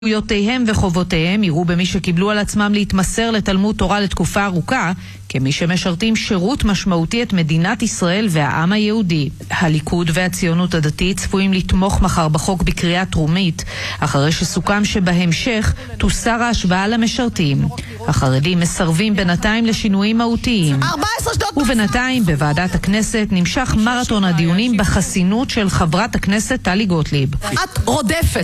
זכויותיהם וחובותיהם יראו במי שקיבלו על עצמם להתמסר לתלמוד תורה לתקופה ארוכה כמי שמשרתים שירות משמעותי את מדינת ישראל והעם היהודי. הליכוד והציונות הדתית צפויים לתמוך מחר בחוק בקריאה טרומית, אחרי שסוכם שבהמשך תוסר ההשוואה למשרתים. החרדים מסרבים בינתיים לשינויים מהותיים. ובינתיים בוועדת הכנסת נמשך מרתון הדיונים בחסינות של חברת הכנסת טלי גוטליב. את רודפת.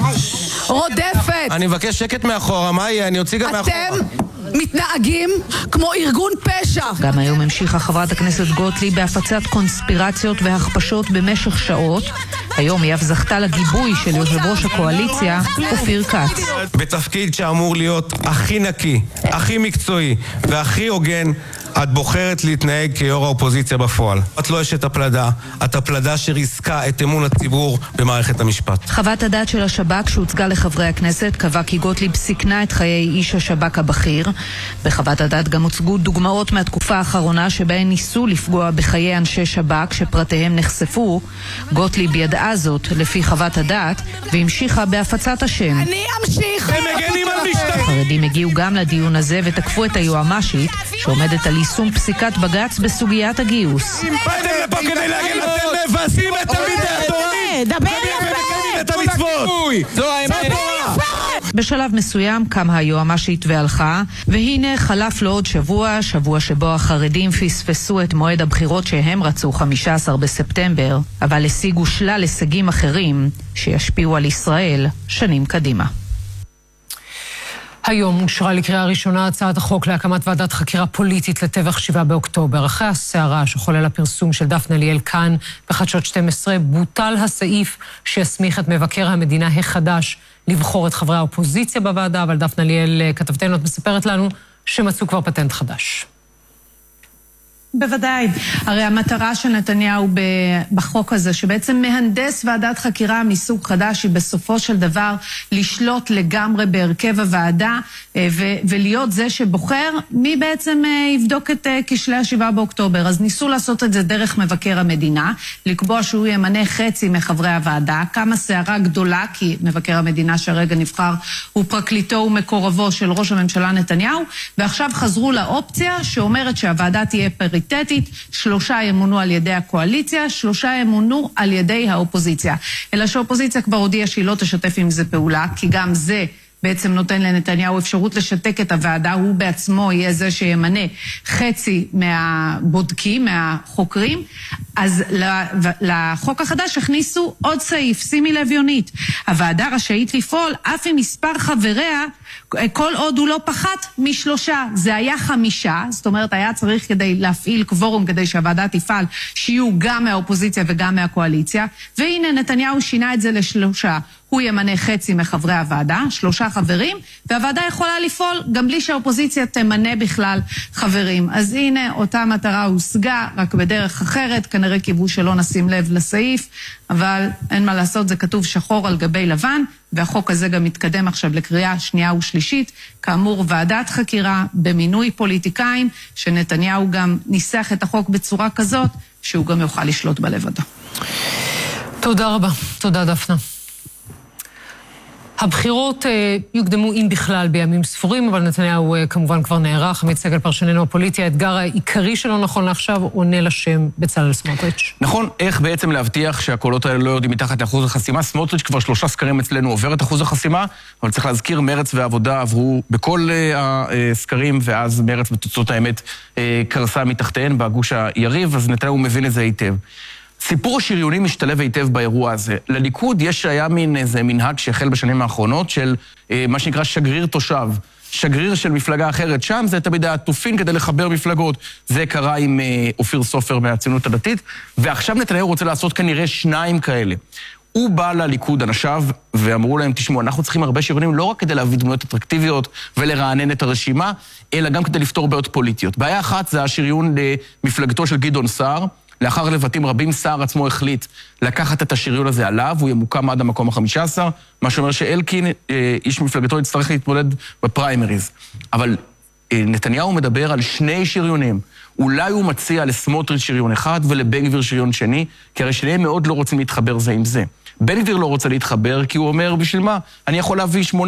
אני מבקש שקט מאחורה, מה יהיה? אני אוציא גם מאחורה. אתם מתנהגים כמו ארגון פשע. גם היום המשיכה חברת הכנסת גוטליב בהפצת קונספירציות והכפשות במשך שעות. היום היא אף זכתה לגיבוי של יושב ראש הקואליציה, אופיר כץ. בתפקיד שאמור להיות הכי נקי, הכי מקצועי והכי הוגן, את בוחרת להתנהג כיו"ר האופוזיציה בפועל. את לא אשת הפלדה, את הפלדה שריסקה את אמון הציבור במערכת המשפט. חוות הדעת של השב"כ שהוצגה לחברי הכנסת קבעה כי גוטליב סיכנה את חיי איש השב"כ הבכיר. בחוות הדעת גם הוצגו דוגמאות מהתקופה האחרונה שבהן ניסו לפגוע בחיי אנשי שב"כ שפרטיהם נחשפו. גוטליב ידעה זאת לפי חוות הדעת והמשיכה בהפצת השם. אני אמשיך. הם מגנים על משטרה. החרדים הגיעו גם לדיון הזה ותקפו את היועמ"שית שעומדת על יישום פסיקת בג"ץ בסוגיית הגיוס. באתם לפה כדי להגיד, אתם מבזים את תלמידי התורה. דבר ומקיימים את המצוות. זו האמת. בשלב מסוים קמה היועמ"שית והלכה, והנה חלף לו עוד שבוע שבו החרדים פספסו את מועד הבחירות שהם רצו 15 בספטמבר, אבל השיגו שלל הישגים אחרים שישפיעו על ישראל שנים קדימה. היום אושרה לקריאה ראשונה הצעת החוק להקמת ועדת חקירה פוליטית לטבח 7 באוקטובר. אחרי הסערה שחולל הפרסום של דפנה ליאל כאן בחדשות 12, בוטל הסעיף שיסמיך את מבקר המדינה החדש לבחור את חברי האופוזיציה בוועדה, אבל דפנה ליאל כתבתנו את מספרת לנו שמצאו כבר פטנט חדש. בוודאי. הרי המטרה של נתניהו בחוק הזה, שבעצם מהנדס ועדת חקירה מסוג חדש, היא בסופו של דבר לשלוט לגמרי בהרכב הוועדה, ולהיות זה שבוחר מי בעצם יבדוק את כשלי 7 באוקטובר. אז ניסו לעשות את זה דרך מבקר המדינה, לקבוע שהוא ימנה חצי מחברי הוועדה, כמה סערה גדולה, כי מבקר המדינה שהרגע נבחר הוא פרקליטו ומקורבו של ראש הממשלה נתניהו, ועכשיו חזרו לאופציה שאומרת שהוועדה תהיה פריטטית, 3 ימונו על ידי הקואליציה, 3 ימונו על ידי האופוזיציה. אלא שהאופוזיציה כבר הודיעה שהיא לא תשתף עם זה פעולה, כי גם זה בעצם נותן לנתניהו אפשרות לשתק את הוועדה, הוא בעצמו יהיה זה שימנה חצי מהבודקים, מהחוקרים. אז לחוק החדש הכניסו עוד סעיף, שימי לב יונית. הוועדה רשאית לפעול אף עם מספר חבריה, כל עוד הוא לא פחת מ3. זה היה 5, זאת אומרת היה צריך כדי להפעיל קוורום כדי שהוועדה תפעל, שיהיו גם מהאופוזיציה וגם מהקואליציה, והנה נתניהו שינה את זה ל3. הוא ימנה חצי מחברי הוועדה, 3 חברים, והוועדה יכולה לפעול גם בלי שהאופוזיציה תמנה בכלל חברים. אז הנה, אותה מטרה הושגה, רק בדרך אחרת, כנראה קיוו שלא נשים לב לסעיף, אבל אין מה לעשות, זה כתוב שחור על גבי לבן, והחוק הזה גם מתקדם עכשיו לקריאה שנייה ושלישית, כאמור ועדת חקירה במינוי פוליטיקאים, שנתניהו גם ניסח את החוק בצורה כזאת, שהוא גם יוכל לשלוט בלבדו. תודה רבה, תודה דפנה. הבחירות יוקדמו אם בכלל בימים ספורים, אבל נתניהו כמובן כבר נערך. עמית סגל פרשננו הפוליטי, האתגר העיקרי שלו נכון לעכשיו עונה לשם בצלאל סמוטריץ'. נכון, איך בעצם להבטיח שהקולות האלה לא יורדים מתחת לאחוז החסימה? סמוטריץ' כבר 3 סקרים אצלנו עובר את אחוז החסימה, אבל צריך להזכיר, מרץ והעבודה עברו בכל הסקרים, ואז מרץ בתוצאות האמת קרסה מתחתיהן בגוש היריב, אז נתניהו מבין את זה היטב. סיפור השריונים משתלב היטב באירוע הזה. לליכוד היה מין איזה מנהג שהחל בשנים האחרונות של מה שנקרא שגריר תושב, שגריר של מפלגה אחרת. שם זה תמיד היה תופין כדי לחבר מפלגות. זה קרה עם אופיר סופר מהציונות הדתית, ועכשיו נתניהו רוצה לעשות כנראה 2 כאלה. הוא בא לליכוד אנשיו ואמרו להם, תשמעו, אנחנו צריכים הרבה שריונים לא רק כדי להביא דמויות אטרקטיביות ולרענן את הרשימה, אלא גם כדי לפתור בעיות פוליטיות. בעיה אחת זה השריון למפלגתו של גדעון סער, לאחר לבטים רבים, סער עצמו החליט לקחת את השריון הזה עליו, הוא ימוקם עד המקום ה-15, מה שאומר שאלקין, איש מפלגתו, יצטרך להתמודד בפריימריז. אבל נתניהו מדבר על 2 שריונים. אולי הוא מציע לסמוטריץ' שריון אחד ולבן גביר שריון שני, כי הרי שניהם מאוד לא רוצים להתחבר זה עם זה. בן גביר לא רוצה להתחבר כי הוא אומר, בשביל מה? אני יכול להביא